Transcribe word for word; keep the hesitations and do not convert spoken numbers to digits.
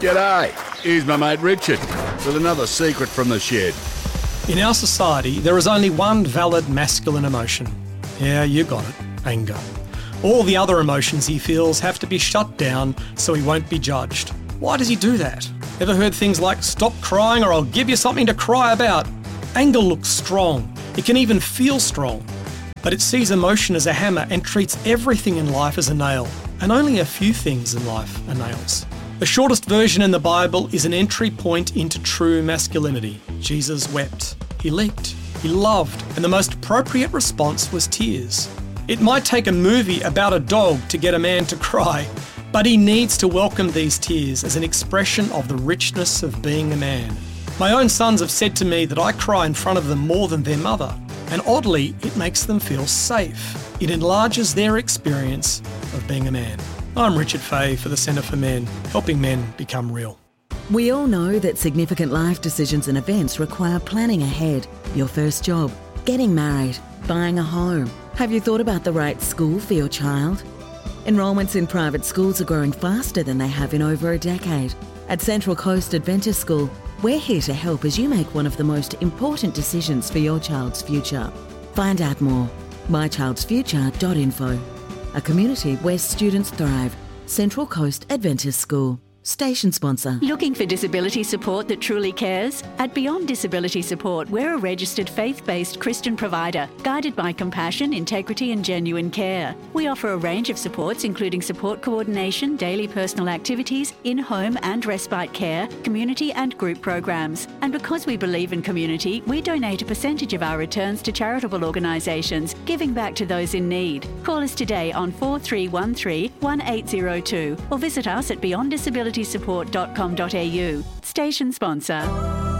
G'day, here's my mate Richard with another secret from the shed. In our society, there is only one valid masculine emotion. Yeah, you got it, anger. All the other emotions he feels have to be shut down so he won't be judged. Why does he do that? Ever heard things like, stop crying or I'll give you something to cry about? Anger looks strong. It can even feel strong. But it sees emotion as a hammer and treats everything in life as a nail. And only a few things in life are nails. The shortest version in the Bible is an entry point into true masculinity. Jesus wept. He leaped. He loved. And the most appropriate response was tears. It might take a movie about a dog to get a man to cry, but he needs to welcome these tears as an expression of the richness of being a man. My own sons have said to me that I cry in front of them more than their mother, and oddly, it makes them feel safe. It enlarges their experience of being a man. I'm Richard Fay for the Centre for Men, helping men become real. We all know that significant life decisions and events require planning ahead. Your first job, getting married, buying a home. Have you thought about the right school for your child? Enrolments in private schools are growing faster than they have in over a decade. At Central Coast Adventist School, we're here to help as you make one of the most important decisions for your child's future. Find out more. my childs future dot info. A community where students thrive. Central Coast Adventist School. Station sponsor. Looking for disability support that truly cares? At Beyond Disability Support, we're a registered faith-based Christian provider, guided by compassion, integrity and genuine care. We offer a range of supports including support coordination, daily personal activities, in-home and respite care, community and group programs. And because we believe in community, we donate a percentage of our returns to charitable organisations, giving back to those in need. Call us today on four three one three, one eight zero two or visit us at beyond disability support dot com dot a u. Station sponsor.